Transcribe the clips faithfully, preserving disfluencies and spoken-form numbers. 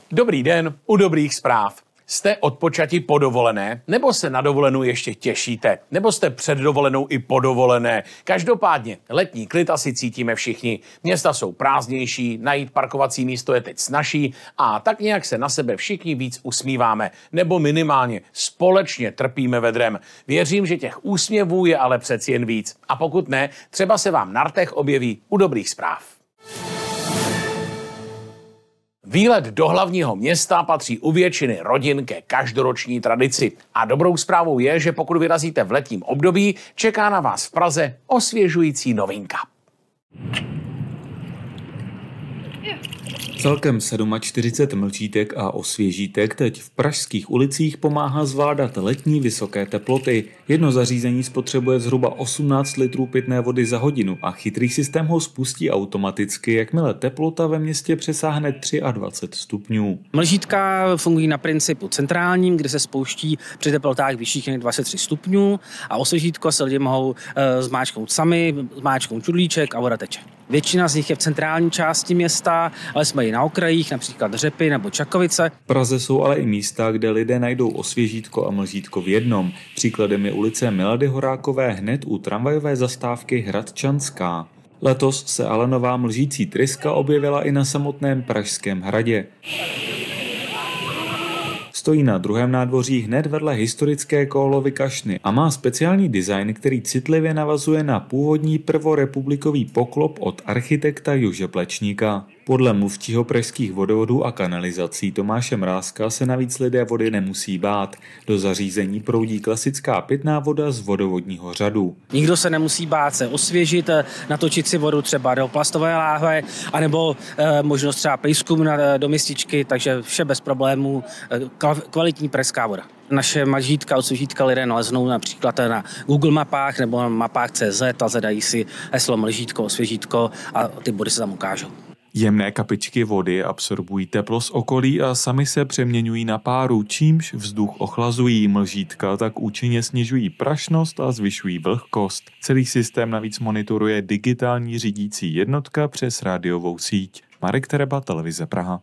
Dobrý den u dobrých zpráv. Jste odpočati po dovolené, nebo se na dovolenou ještě těšíte, nebo jste před dovolenou i po dovolené. Každopádně letní klid asi cítíme všichni. Města jsou prázdnější, najít parkovací místo je teď snazší a tak nějak se na sebe všichni víc usmíváme, nebo minimálně společně trpíme vedrem. Věřím, že těch úsměvů je ale přeci jen víc. A pokud ne, třeba se vám na rtech objeví u dobrých zpráv. Výlet do hlavního města patří u většiny rodin ke každoroční tradici. A dobrou zprávou je, že pokud vyrazíte v letním období, čeká na vás v Praze osvěžující novinka. Celkem čtyřicet sedm mlčítek a osvěžítek teď v pražských ulicích pomáhá zvládat letní vysoké teploty. Jedno zařízení spotřebuje zhruba osmnáct litrů pitné vody za hodinu a chytrý systém ho spustí automaticky, jakmile teplota ve městě přesáhne dvacet tři stupňů. Mlžítka fungují na principu centrálním, kde se spouští při teplotách vyšších než dvacet tři stupňů a osvěžítko se lidi mohou e, zmáčknout sami, zmáčknout čudlíček a voda teče. Většina z nich je v centrální části města, ale jsme i na okrajích, například Řepy nebo Čakovice. V Praze jsou ale i místa, kde lidé najdou osvěžítko a mlžítko v jednom. Příkladem je ulice Milady Horákové hned u tramvajové zastávky Hradčanská. Letos se ale nová mlžící tryska objevila i na samotném Pražském hradě. Stojí na druhém nádvoří hned vedle historické Kohlovy kašny a má speciální design, který citlivě navazuje na původní prvorepublikový poklop od architekta Jože Plečníka. Podle mluvčího pražských vodovodů a kanalizací Tomáše Mrázka se navíc lidé vody nemusí bát. Do zařízení proudí klasická pitná voda z vodovodního řadu. Nikdo se nemusí bát se osvěžit, natočit si vodu třeba do plastové láhve, anebo e, možnost třeba pejskům na, do mističky, takže vše bez problémů, kvalitní pražská voda. Naše mlžítka a osvěžítka lidé naleznou například na Google mapách nebo na mapách C Z a zadají si heslo mlžítko, osvěžítko a ty body se tam ukážou. Jemné kapičky vody absorbují teplo z okolí a sami se přeměňují na páru, čímž vzduch ochlazují. Mlžítka tak účinně snižují prašnost a zvyšují vlhkost. Celý systém navíc monitoruje digitální řídící jednotka přes rádiovou síť. Marek Tereba, Televize Praha.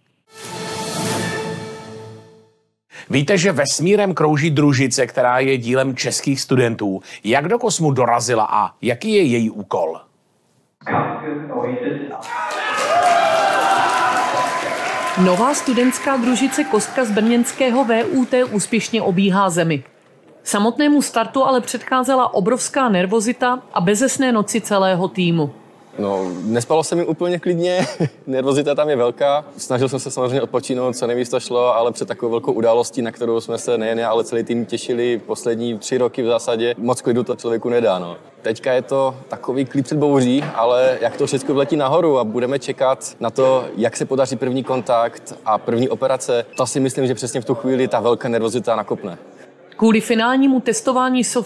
Víte, že vesmírem krouží družice, která je dílem českých studentů. Jak do kosmu dorazila a jaký je její úkol? Nová studentská družice Kostka z brněnského V U T úspěšně obíhá Zemi. Samotnému startu ale předcházela obrovská nervozita a bezesné noci celého týmu. No, nespalo se mi úplně klidně, nervozita tam je velká. Snažil jsem se samozřejmě odpočinout, co nejvíc to šlo, ale před takovou velkou událostí, na kterou jsme se nejen já, ale celý tým těšili poslední tři roky v zásadě, moc klidu to člověku nedá. No. Teďka je to takový klid před bouří, ale jak to všechno vletí nahoru a budeme čekat na to, jak se podaří první kontakt a první operace, to si myslím, že přesně v tu chvíli ta velká nervozita nakopne. Kvůli finálnímu testování softwaru